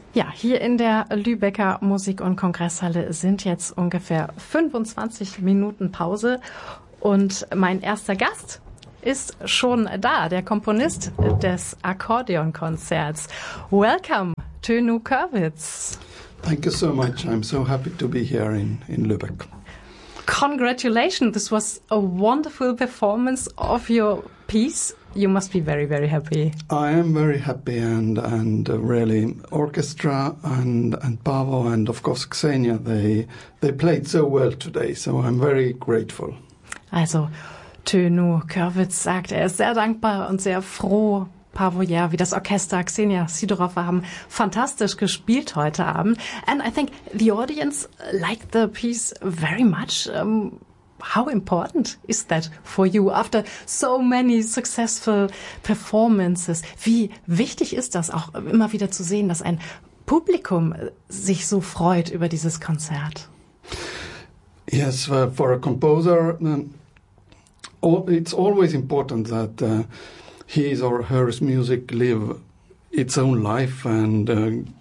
Ja, hier in der Lübecker Musik- und Kongresshalle sind jetzt ungefähr 25 Minuten Pause und mein erster Gast ist schon da, der Komponist des Akkordeonkonzerts. Welcome, Tönu Körwitz. Thank you so much. I'm so happy to be here in Lübeck. Congratulations. This was a wonderful performance of your piece. You must be very, very happy. I am very happy and really orchestra and Paavo and of course Xenia, they played so well today, so I'm very grateful. Also, Tönu Körwitz sagt, er ist sehr dankbar und sehr froh. Paavo Järvi, wie das Orchester, Xenia Sidorova haben fantastisch gespielt heute Abend. And I think the audience liked the piece very much. How important is that for you after so many successful performances? Wie wichtig ist das auch immer wieder zu sehen, dass ein Publikum sich so freut über dieses Konzert? Yes, for a composer, it's always important that his or her music live its own life and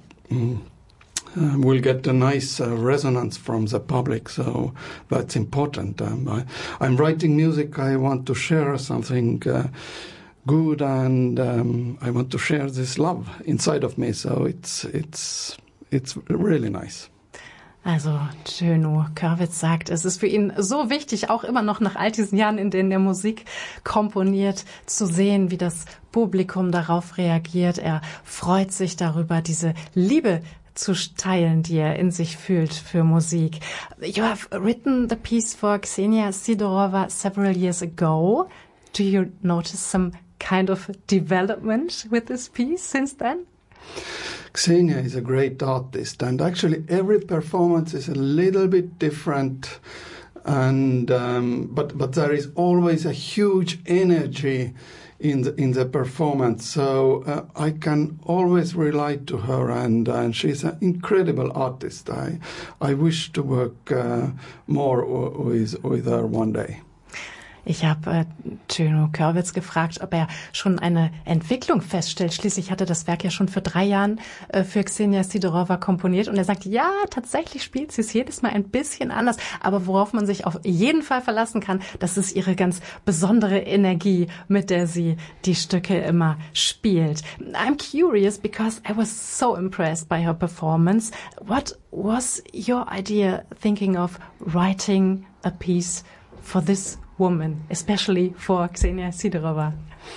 will get a nice resonance from the public, so that's important. I'm writing music, I want to share something good and I want to share this love inside of me, so it's really nice. Also Tönu Körwitz sagt, es ist für ihn so wichtig, auch immer noch nach all diesen Jahren, in denen er Musik komponiert, zu sehen, wie das Publikum darauf reagiert. Er freut sich darüber, diese Liebe zu teilen, die er in sich fühlt für Musik. You have written the piece for Xenia Sidorova several years ago. Do you notice some kind of development with this piece since then? Xenia is a great artist, and actually every performance is a little bit different, and but there is always a huge energy in the performance. So I can always relate to her, and she's an incredible artist. I wish to work more with her one day. Ich habe Tönu Körwitz gefragt, ob er schon eine Entwicklung feststellt. Schließlich hatte das Werk ja schon für 3 Jahren für Xenia Sidorova komponiert. Und er sagt, ja, tatsächlich spielt sie es jedes Mal ein bisschen anders. Aber worauf man sich auf jeden Fall verlassen kann, das ist ihre ganz besondere Energie, mit der sie die Stücke immer spielt. I'm curious because I was so impressed by her performance. What was your idea thinking of writing a piece for this woman, especially for Xenia Sidorova?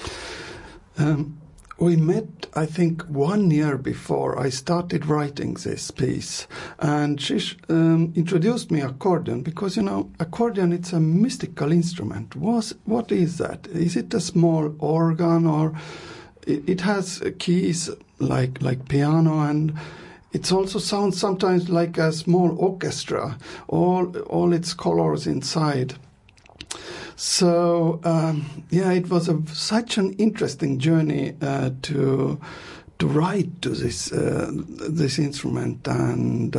We met, I think, 1 year before I started writing this piece, and she introduced me accordion because, you know, accordion, it's a mystical instrument. What is that? Is it a small organ, or it has keys like piano, and it also sounds sometimes like a small orchestra, all its colors inside. So it was such an interesting journey to write to this instrument, and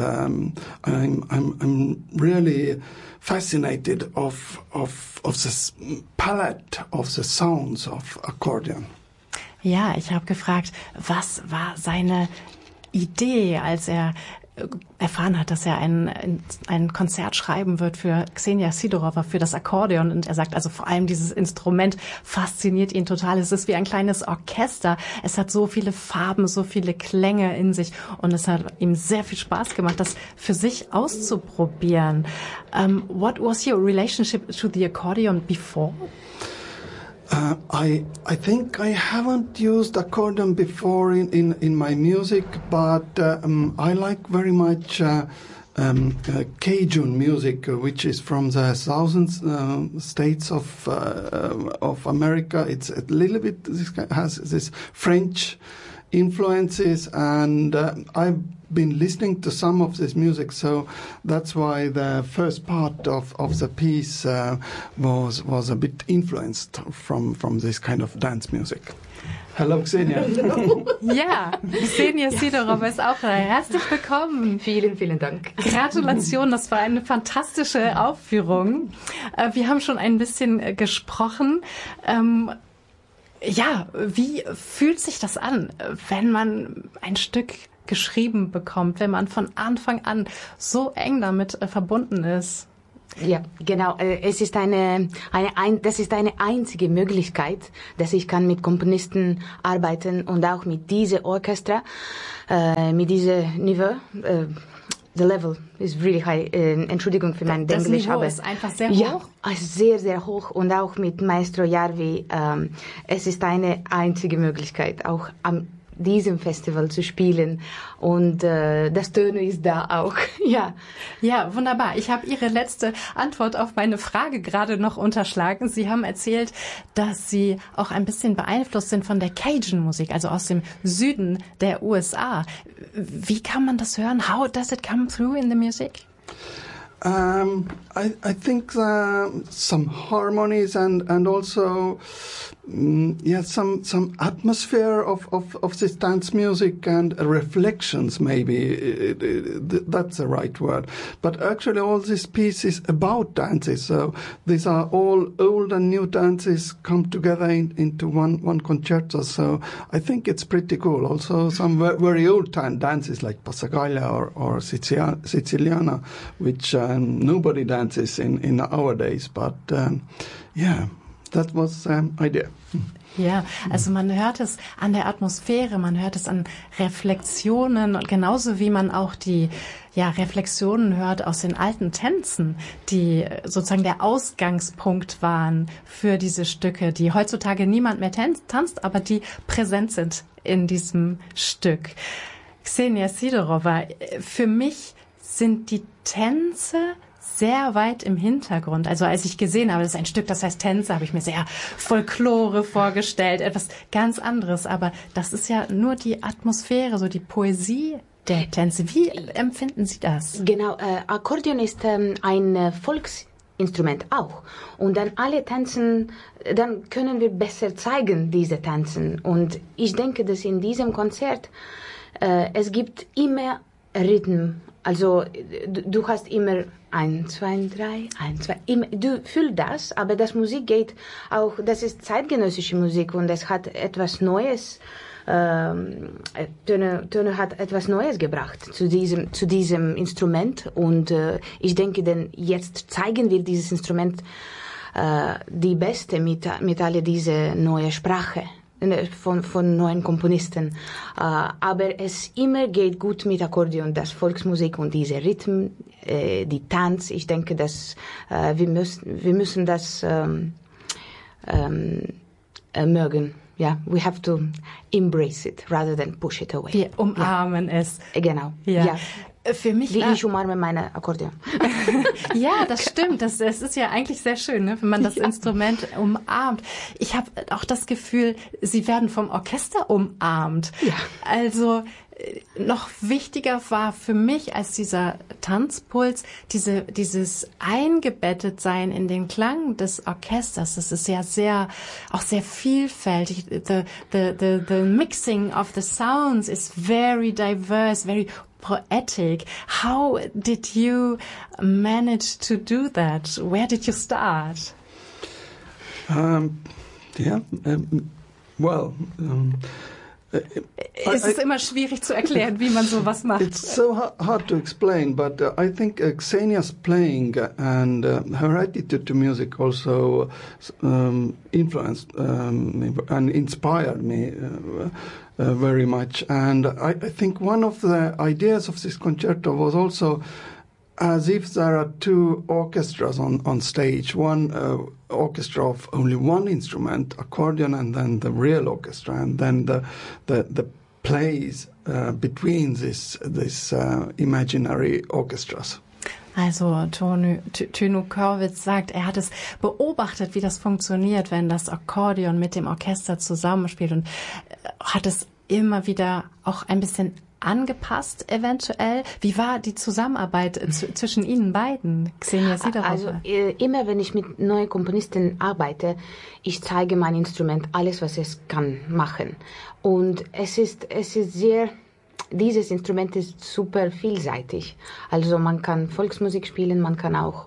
I'm really fascinated of this palette of the sounds of accordion. Ja, ich habe gefragt, was war seine Idee, als er erfahren hat, dass er ein Konzert schreiben wird für Xenia Sidorova, für das Akkordeon. Und er sagt, also vor allem dieses Instrument fasziniert ihn total. Es ist wie ein kleines Orchester. Es hat so viele Farben, so viele Klänge in sich. Und es hat ihm sehr viel Spaß gemacht, das für sich auszuprobieren. What was your relationship to the accordion before? I think I haven't used accordion before in my music, but I like very much Cajun music, which is from the southern states of America. It's a little bit, has this French influences, and I've been listening to some of this music, so that's why the first part of the piece was a bit influenced from this kind of dance music. Hello, Xenia. Ja, Xenia Sidorova ist auch da. Herzlich willkommen. Vielen, vielen Dank. Gratulation, das war eine fantastische Aufführung. Wir haben schon ein bisschen gesprochen. Ja, wie fühlt sich das an, wenn man ein Stück geschrieben bekommt, wenn man von Anfang an so eng damit verbunden ist. Ja, genau. Es ist das ist eine einzige Möglichkeit, dass ich kann mit Komponisten arbeiten und auch mit diesem Orchester, mit diesem Niveau. The level is really high. Entschuldigung für mein Das Englisch, Niveau aber ist einfach sehr hoch. Ja, sehr, sehr hoch und auch mit Maestro Jarvi. Es ist eine einzige Möglichkeit, auch am diesem Festival zu spielen und das Töne ist da auch. Ja. Ja, wunderbar. Ich habe Ihre letzte Antwort auf meine Frage gerade noch unterschlagen. Sie haben erzählt, dass Sie auch ein bisschen beeinflusst sind von der Cajun-Musik, also aus dem Süden der USA. Wie kann man das hören? How does it come through in the music? I think some harmonies and also some atmosphere of this dance music and reflections, maybe that's the right word. But actually all this piece is about dances, so these are all old and new dances come together into one concerto, so I think it's pretty cool. Also some very old time dances like Passacaglia or Siciliana, which nobody dances in our days, but that was idea. Ja, also man hört es an der Atmosphäre, man hört es an Reflexionen und genauso wie man auch die Reflexionen hört aus den alten Tänzen, die sozusagen der Ausgangspunkt waren für diese Stücke, die heutzutage niemand mehr tanzt, aber die präsent sind in diesem Stück. Ksenia Sidorova, für mich sind die Tänze sehr weit im Hintergrund. Also als ich gesehen habe, das ist ein Stück, das heißt Tänze, habe ich mir sehr Folklore vorgestellt, etwas ganz anderes. Aber das ist ja nur die Atmosphäre, so die Poesie der Tänze. Wie empfinden Sie das? Genau, Akkordeon ist ein Volksinstrument auch. Und dann alle tanzen, dann können wir besser zeigen, diese Tanzen. Und ich denke, dass in diesem Konzert es gibt immer Rhythm. Also du hast immer 1, 2, 3, 1, 2, immer, du fühlst das, aber das Musik geht auch, das ist zeitgenössische Musik und es hat etwas Neues, Töne hat etwas Neues gebracht zu diesem Instrument und ich denke, denn jetzt zeigen wir dieses Instrument die Beste mit alle diese neue Sprache. Von neuen Komponisten. Aber es immer geht gut mit Akkordeon, das Volksmusik und diese Rhythm, die Tanz. Ich denke, dass wir müssen das mögen. Ja, we have to embrace it rather than push it away. Wir umarmen es. Genau. Ja. Für mich wie ich umarme meine Akkordeon. Ja, das stimmt. Das ist ja eigentlich sehr schön, ne, wenn man das Instrument umarmt. Ich habe auch das Gefühl, Sie werden vom Orchester umarmt. Ja. Also noch wichtiger war für mich als dieser Tanzpuls dieses Eingebettetsein in den Klang des Orchesters. Das ist ja sehr vielfältig. The mixing of the sounds is very diverse, very poetic. How did you manage to do that? Where did you start? Es ist immer schwierig zu erklären, wie man sowas macht. It's so hard to explain, but I think Ksenia's playing and her attitude to music also influenced and inspired me very much. And I think one of the ideas of this concerto was also as if there are two orchestras on stage, one orchestra of only one instrument, accordion, and then the real orchestra, and then the plays between this imaginary orchestras. Also Tönö Korwitz sagt, er hat es beobachtet, wie das funktioniert, wenn das Akkordeon mit dem Orchester zusammenspielt und hat es immer wieder auch ein bisschen angepasst eventuell. Wie war die Zusammenarbeit zwischen Ihnen beiden, Ksenia Sidorova? Also immer wenn ich mit neuen Komponisten arbeite, ich zeige mein Instrument, alles was es kann machen. Und es ist sehr, dieses Instrument ist super vielseitig. Also man kann Volksmusik spielen, man kann auch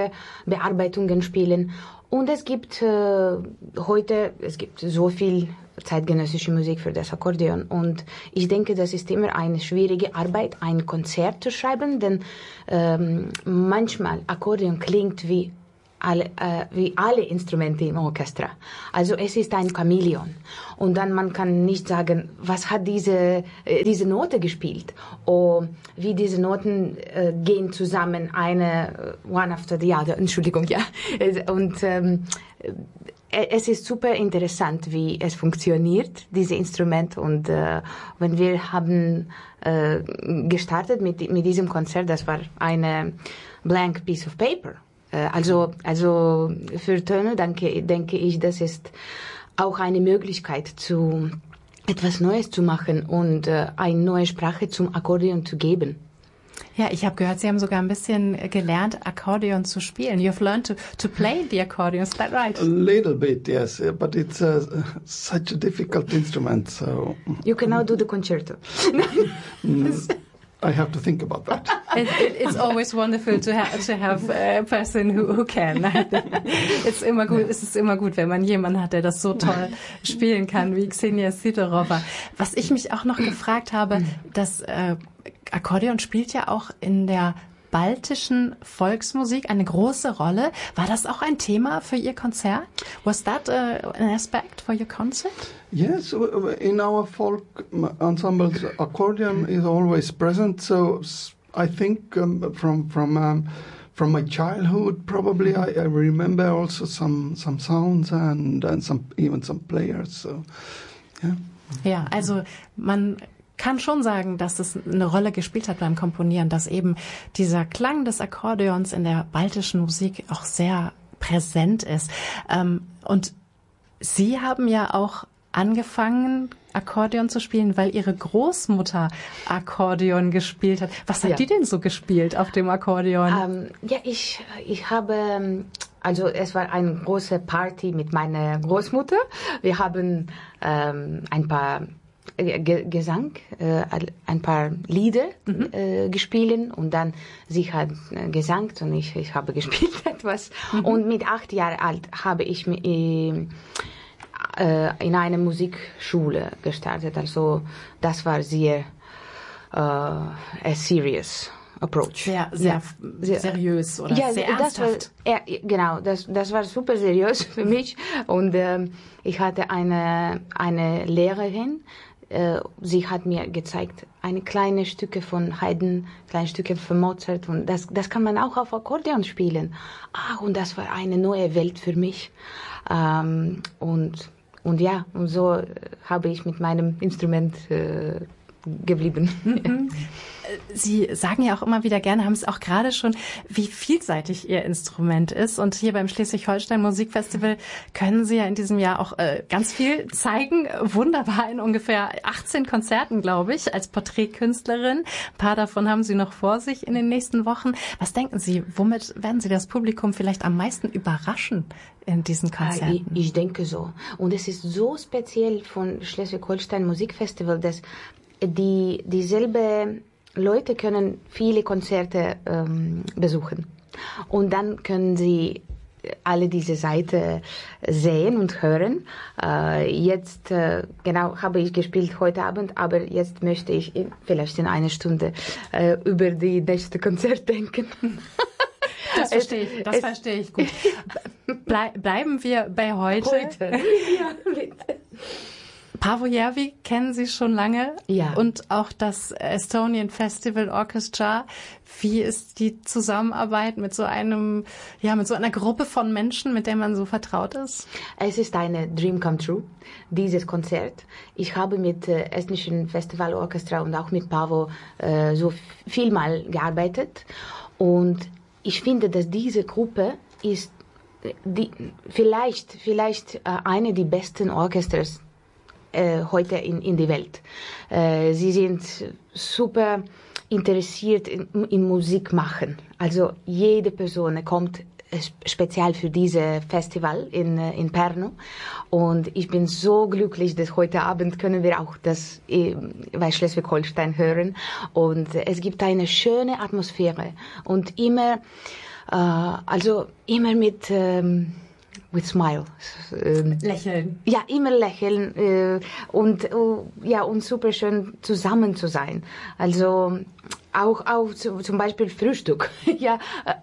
Orchesterbearbeitungen spielen. Und es gibt heute so viel zeitgenössische Musik für das Akkordeon. Und ich denke, das ist immer eine schwierige Arbeit, ein Konzert zu schreiben, denn manchmal Akkordeon klingt wie alle Instrumente im Orchester. Also es ist ein Chamäleon. Und dann man kann nicht sagen, was hat diese Note gespielt? Oder wie diese Noten gehen zusammen, one after the other. Entschuldigung, ja. Und es ist super interessant, wie es funktioniert, dieses Instrument. Und wenn wir haben gestartet mit diesem Konzert, das war eine blank piece of paper. Also für Töne denke ich, das ist auch eine Möglichkeit, etwas Neues zu machen und eine neue Sprache zum Akkordeon zu geben. Ja, ich habe gehört, Sie haben sogar ein bisschen gelernt, Akkordeon zu spielen. You've learned to play the accordion, is that right? A little bit, yes, but it's such a difficult instrument, so... You can now do the concerto. I have to think about that. It's always wonderful to have a person who can. Es ist immer gut, wenn man jemanden hat, der das so toll spielen kann wie Ksenia Sidorova. Was ich mich auch noch gefragt habe, das Akkordeon spielt ja auch in der baltischen Volksmusik eine große Rolle. War das auch ein Thema für Ihr Konzert? Was that an aspect for your concert? Yes, in our folk ensembles, accordion is always present. So I think from my childhood, probably I remember also some sounds and even some players. So yeah. Ja, also man kann schon sagen, dass es eine Rolle gespielt hat beim Komponieren, dass eben dieser Klang des Akkordeons in der baltischen Musik auch sehr präsent ist. Und Sie haben ja auch angefangen, Akkordeon zu spielen, weil Ihre Großmutter Akkordeon gespielt hat. Was hat die denn so gespielt auf dem Akkordeon? Ja, ich habe... Also es war eine große Party mit meiner Großmutter. Wir haben ein paar Gesang, ein paar Lieder gespielt und dann sie hat gesangt und ich habe gespielt etwas. Und mit 8 Jahren alt habe ich in eine Musikschule gestartet. Also das war sehr a serious approach. Sehr seriös oder sehr ernsthaft. Genau, das war super seriös für mich. Und ich hatte eine Lehrerin, sie hat mir gezeigt, kleine Stücke von Haydn, kleine Stücke von Mozart und das kann man auch auf Akkordeon spielen. Und das war eine neue Welt für mich. Und so habe ich mit meinem Instrument geblieben. Sie sagen ja auch immer wieder gerne, haben es auch gerade schon, wie vielseitig Ihr Instrument ist. Und hier beim Schleswig-Holstein Musikfestival können Sie ja in diesem Jahr auch ganz viel zeigen. Wunderbar, in ungefähr 18 Konzerten, glaube ich, als Porträtkünstlerin. Ein paar davon haben Sie noch vor sich in den nächsten Wochen. Was denken Sie, womit werden Sie das Publikum vielleicht am meisten überraschen in diesen Konzerten? Ich denke so. Und es ist so speziell von Schleswig-Holstein Musikfestival, dass dieselbe Leute können viele Konzerte besuchen. Und dann können sie alle diese Seite sehen und hören. Jetzt, genau, habe ich gespielt heute Abend, aber jetzt möchte ich vielleicht in einer Stunde über die nächste Konzert denken. Das verstehe ich gut. Bleiben wir bei heute. Ja, bitte. Paavo Järvi kennen Sie schon lange. Ja. Und auch das Estonian Festival Orchestra. Wie ist die Zusammenarbeit mit so einer Gruppe von Menschen, mit der man so vertraut ist? Es ist eine Dream come true, dieses Konzert. Ich habe mit Estnischen Festival Orchestra und auch mit Paavo so viel mal gearbeitet. Und ich finde, dass diese Gruppe ist vielleicht eine der besten Orchesters heute in der Welt. Sie sind super interessiert in Musik machen. Also jede Person kommt speziell für dieses Festival in Pärnu. Und ich bin so glücklich, dass heute Abend können wir auch das bei Schleswig-Holstein hören. Und es gibt eine schöne Atmosphäre und immer mit with smile. Lächeln. Ja, immer lächeln und super schön zusammen zu sein. Also auch zum Beispiel Frühstück. Ja,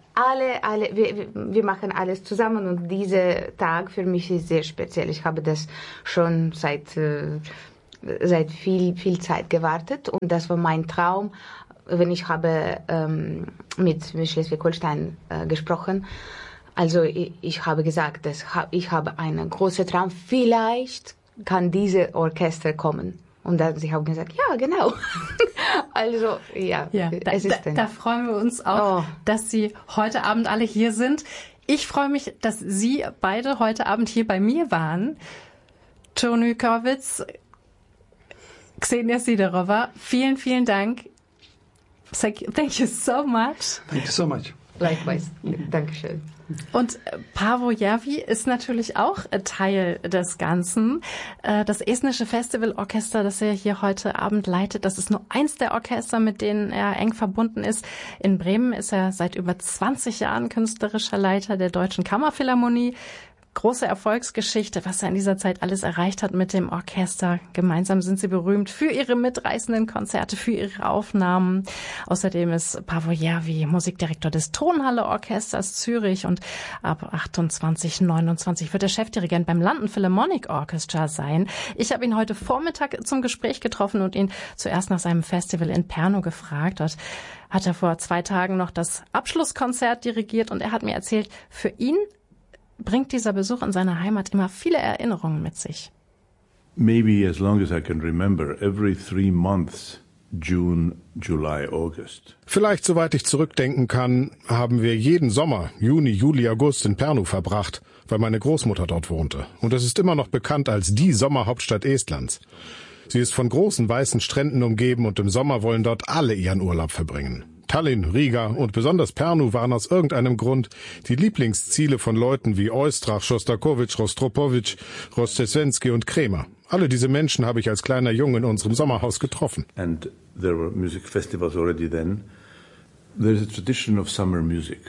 wir machen alles zusammen und dieser Tag für mich ist sehr speziell. Ich habe das schon seit viel Zeit gewartet und das war mein Traum, wenn ich habe mit Schleswig-Holstein gesprochen. Also ich habe gesagt, dass ich habe einen großen Traum, vielleicht kann diese Orchester kommen. Und dann sie haben gesagt, ja, genau. Also, da freuen wir uns auch, dass Sie heute Abend alle hier sind. Ich freue mich, dass Sie beide heute Abend hier bei mir waren. Tony Körwitz, Ksenia Sidorova, vielen, vielen Dank. Thank you so much. Thank you so much. Likewise. Dankeschön. Und Paavo Järvi ist natürlich auch Teil des Ganzen. Das Estnische Festivalorchester, das er hier heute Abend leitet, das ist nur eins der Orchester, mit denen er eng verbunden ist. In Bremen ist er seit über 20 Jahren künstlerischer Leiter der Deutschen Kammerphilharmonie. Große Erfolgsgeschichte, was er in dieser Zeit alles erreicht hat mit dem Orchester. Gemeinsam sind sie berühmt für ihre mitreißenden Konzerte, für ihre Aufnahmen. Außerdem ist Paavo Järvi Musikdirektor des Tonhalle Orchesters Zürich und ab 28/29 wird er Chefdirigent beim London Philharmonic Orchestra sein. Ich habe ihn heute Vormittag zum Gespräch getroffen und ihn zuerst nach seinem Festival in Pärnu gefragt. Dort hat er vor 2 Tagen noch das Abschlusskonzert dirigiert und er hat mir erzählt, für ihn bringt dieser Besuch in seiner Heimat immer viele Erinnerungen mit sich. Maybe as long as I can remember, every 3 months, June, July, August. Vielleicht, soweit ich zurückdenken kann, haben wir jeden Sommer, Juni, Juli, August in Pärnu verbracht, weil meine Großmutter dort wohnte. Und es ist immer noch bekannt als die Sommerhauptstadt Estlands. Sie ist von großen weißen Stränden umgeben und im Sommer wollen dort alle ihren Urlaub verbringen. Tallinn, Riga und besonders Pärnu waren aus irgendeinem Grund die Lieblingsziele von Leuten wie Oistrach, Schostakowitsch, Rostropowitsch, Rostesvenski und Kremer. Alle diese Menschen habe ich als kleiner Junge in unserem Sommerhaus getroffen. And there were music festivals already then. There's a tradition of summer music.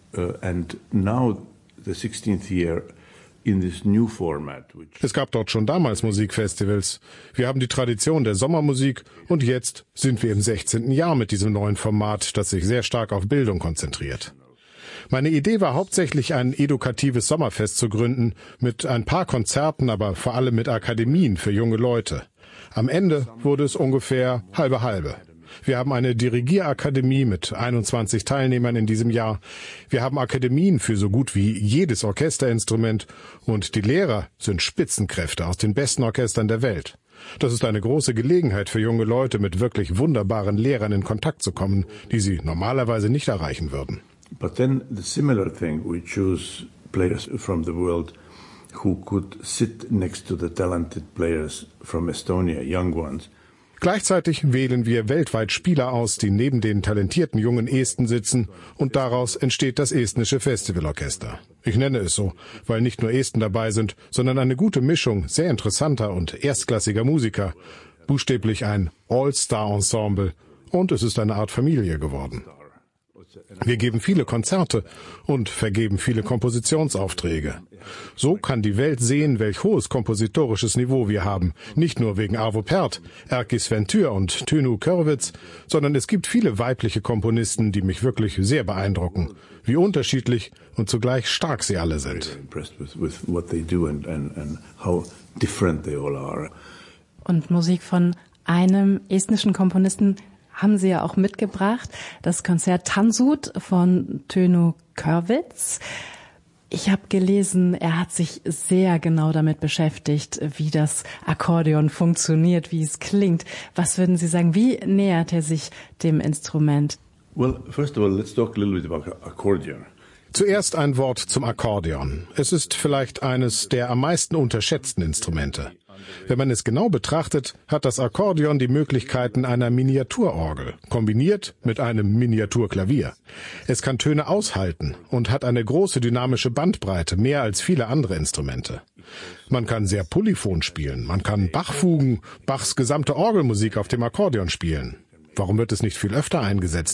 And now the 16th year in this new format. Es gab dort schon damals Musikfestivals. Wir haben die Tradition der Sommermusik und jetzt sind wir im 16. Jahr mit diesem neuen Format, das sich sehr stark auf Bildung konzentriert. Meine Idee war hauptsächlich, ein edukatives Sommerfest zu gründen, mit ein paar Konzerten, aber vor allem mit Akademien für junge Leute. Am Ende wurde es ungefähr halbe. Wir haben eine Dirigierakademie mit 21 Teilnehmern in diesem Jahr. Wir haben Akademien für so gut wie jedes Orchesterinstrument und die Lehrer sind Spitzenkräfte aus den besten Orchestern der Welt. Das ist eine große Gelegenheit für junge Leute, mit wirklich wunderbaren Lehrern in Kontakt zu kommen, die sie normalerweise nicht erreichen würden. But then the similar thing, we choose players from the world who could sit next to the talented players from Estonia, young ones. Gleichzeitig wählen wir weltweit Spieler aus, die neben den talentierten jungen Esten sitzen, und daraus entsteht das Estnische Festivalorchester. Ich nenne es so, weil nicht nur Esten dabei sind, sondern eine gute Mischung sehr interessanter und erstklassiger Musiker. Buchstäblich ein All-Star-Ensemble, und es ist eine Art Familie geworden. Wir geben viele Konzerte und vergeben viele Kompositionsaufträge. So kann die Welt sehen, welch hohes kompositorisches Niveau wir haben. Nicht nur wegen Arvo Pärt, Erkki Sven Tür und Tony Körwitz, sondern es gibt viele weibliche Komponisten, die mich wirklich sehr beeindrucken. Wie unterschiedlich und zugleich stark sie alle sind. Und Musik von einem estnischen Komponisten haben Sie ja auch mitgebracht, das Konzert Tansut von Tony Körwitz. Ich habe gelesen, er hat sich sehr genau damit beschäftigt, wie das Akkordeon funktioniert, wie es klingt. Was würden Sie sagen, wie nähert er sich dem Instrument? Well, first of all, let's talk a little bit about accordion. Zuerst ein Wort zum Akkordeon. Es ist vielleicht eines der am meisten unterschätzten Instrumente. Wenn man es genau betrachtet, hat das Akkordeon die Möglichkeiten einer Miniaturorgel, kombiniert mit einem Miniaturklavier. Es kann Töne aushalten und hat eine große dynamische Bandbreite, mehr als viele andere Instrumente. Man kann sehr polyphon spielen, man kann Bach-Fugen, Bachs gesamte Orgelmusik auf dem Akkordeon spielen. Warum wird es nicht viel öfter eingesetzt?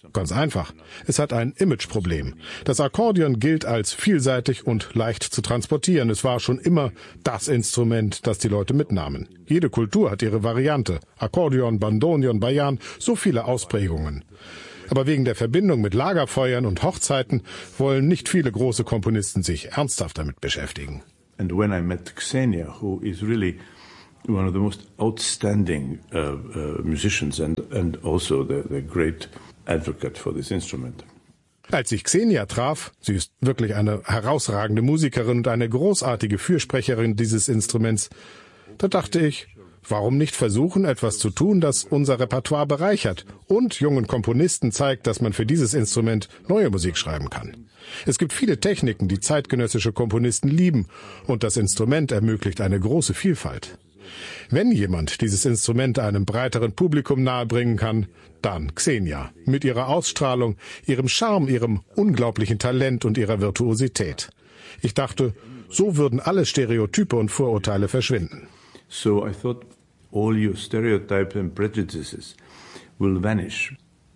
Ganz einfach. Es hat ein Imageproblem. Das Akkordeon gilt als vielseitig und leicht zu transportieren. Es war schon immer das Instrument, das die Leute mitnahmen. Jede Kultur hat ihre Variante. Akkordeon, Bandoneon, Bajan, so viele Ausprägungen. Aber wegen der Verbindung mit Lagerfeuern und Hochzeiten wollen nicht viele große Komponisten sich ernsthaft damit beschäftigen. And when I met Ksenia, who is really one of the most outstanding musicians and also the great advocate for this instrument. Als ich Ksenia traf, sie ist wirklich eine herausragende Musikerin und eine großartige Fürsprecherin dieses Instruments, da dachte ich, warum nicht versuchen, etwas zu tun, das unser Repertoire bereichert und jungen Komponisten zeigt, dass man für dieses Instrument neue Musik schreiben kann. Es gibt viele Techniken, die zeitgenössische Komponisten lieben, und das Instrument ermöglicht eine große Vielfalt. Wenn jemand dieses Instrument einem breiteren Publikum nahebringen kann, dann Ksenia, mit ihrer Ausstrahlung, ihrem Charme, ihrem unglaublichen Talent und ihrer Virtuosität. Ich dachte, so würden alle Stereotype und Vorurteile verschwinden. So I thought all your stereotypes and prejudices will vanish.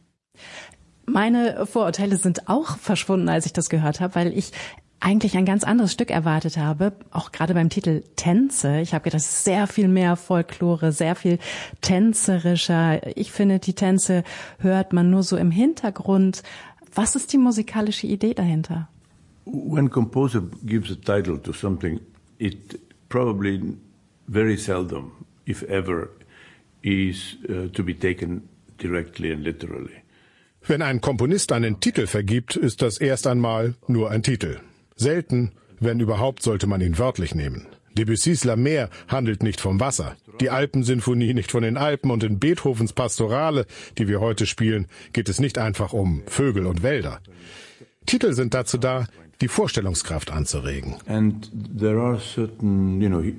Meine Vorurteile sind auch verschwunden, als ich das gehört habe, weil ich eigentlich ein ganz anderes Stück erwartet habe, auch gerade beim Titel Tänze. Ich habe gedacht, das ist sehr viel mehr Folklore, sehr viel tänzerischer. Ich finde, die Tänze hört man nur so im Hintergrund. Was ist die musikalische Idee dahinter? When composer gives a title to something, it probably very seldom, if ever, is to be taken directly and literally. Wenn ein Komponist einen Titel vergibt, ist das erst einmal nur ein Titel. Selten, wenn überhaupt, sollte man ihn wörtlich nehmen. Debussys La Mer handelt nicht vom Wasser, die Alpensinfonie nicht von den Alpen und in Beethovens Pastorale, die wir heute spielen, geht es nicht einfach um Vögel und Wälder. Titel sind dazu da, die Vorstellungskraft anzuregen. And there are certain,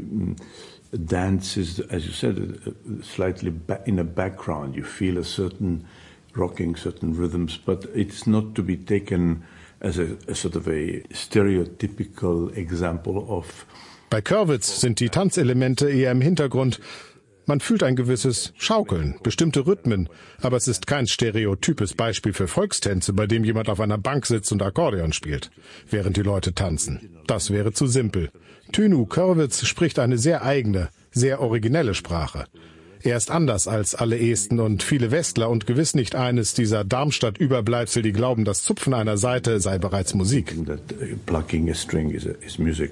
dances, as you said, slightly in a background. You feel a certain rocking, certain rhythms, but it's not to be taken as a sort of a stereotypical example of. Bei Körwitz sind die Tanzelemente eher im Hintergrund. Man fühlt ein gewisses Schaukeln, bestimmte Rhythmen, aber es ist kein stereotypes Beispiel für Volkstänze, bei dem jemand auf einer Bank sitzt und Akkordeon spielt, während die Leute tanzen. Das wäre zu simpel. Thynu Körwitz spricht eine sehr eigene, sehr originelle Sprache. Er ist anders als alle Esten und viele Westler und gewiss nicht eines dieser Darmstadt-Überbleibsel, die glauben, das Zupfen einer Saite sei bereits Musik. Plucking a string is music.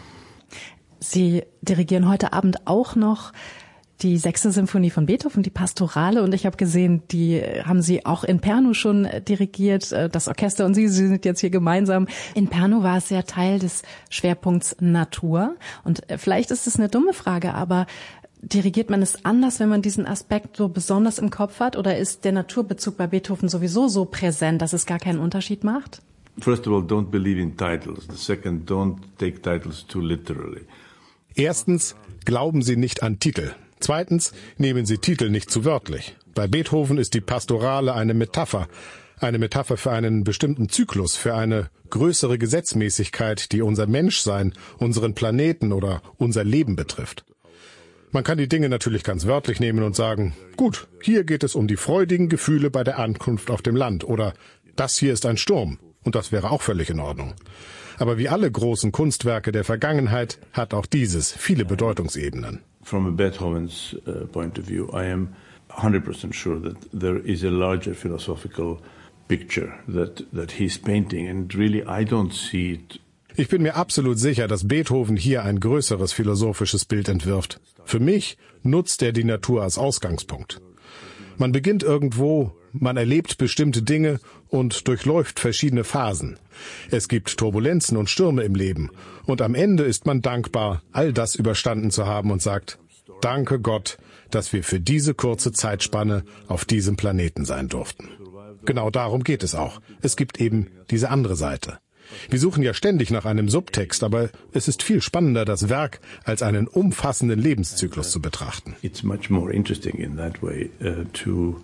Sie dirigieren heute Abend auch noch die 6. Symphonie von Beethoven, die Pastorale, und ich habe gesehen, die haben Sie auch in Pärnu schon dirigiert, das Orchester und Sie sind jetzt hier gemeinsam. In Pärnu war es ja Teil des Schwerpunkts Natur, und vielleicht ist es eine dumme Frage, aber dirigiert man es anders, wenn man diesen Aspekt so besonders im Kopf hat, oder ist der Naturbezug bei Beethoven sowieso so präsent, dass es gar keinen Unterschied macht? First of all, don't believe in titles. The second, don't take titles too literally. Erstens, glauben Sie nicht an Titel. Zweitens, nehmen Sie Titel nicht zu wörtlich. Bei Beethoven ist die Pastorale eine Metapher für einen bestimmten Zyklus, für eine größere Gesetzmäßigkeit, die unser Menschsein, unseren Planeten oder unser Leben betrifft. Man kann die Dinge natürlich ganz wörtlich nehmen und sagen, gut, hier geht es um die freudigen Gefühle bei der Ankunft auf dem Land, oder das hier ist ein Sturm, und das wäre auch völlig in Ordnung. Aber wie alle großen Kunstwerke der Vergangenheit hat auch dieses viele Bedeutungsebenen. From a Beethoven's point of view, I am 100% sure that there is a larger philosophical picture that he's painting, and really I don't see it. Ich bin mir absolut sicher, dass Beethoven hier ein größeres philosophisches Bild entwirft. Für mich nutzt er die Natur als Ausgangspunkt. Man beginnt irgendwo, man erlebt bestimmte Dinge und durchläuft verschiedene Phasen. Es gibt Turbulenzen und Stürme im Leben. Und am Ende ist man dankbar, all das überstanden zu haben und sagt, danke Gott, dass wir für diese kurze Zeitspanne auf diesem Planeten sein durften. Genau darum geht es auch. Es gibt eben diese andere Seite. Wir suchen ja ständig nach einem Subtext, aber es ist viel spannender, das Werk als einen umfassenden Lebenszyklus zu betrachten. It's much more interesting in that way to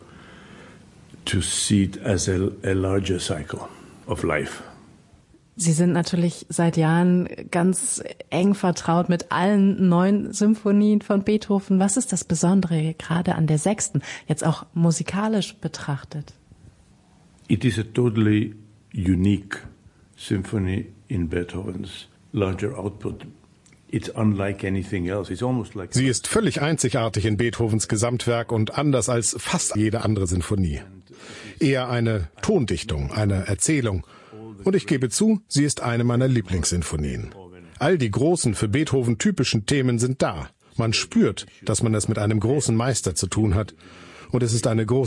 see it as a larger cycle of life. Sie sind natürlich seit Jahren ganz eng vertraut mit allen 9 Symphonien von Beethoven. Was ist das Besondere gerade an der 6., jetzt auch musikalisch betrachtet? It is a totally unique symphony in Beethoven's larger output. It's unlike anything else. It's almost like Sie ist völlig einzigartig in Beethovens Gesamtwerk und anders als fast jede andere Sinfonie. Eher eine Tondichtung, eine Erzählung. Und ich gebe zu, sie ist eine meiner Lieblingssinfonien. All die großen, für Beethoven typischen Themen sind da. Man spürt, dass man es mit einem großen Meister zu tun hat. Und es ist eine große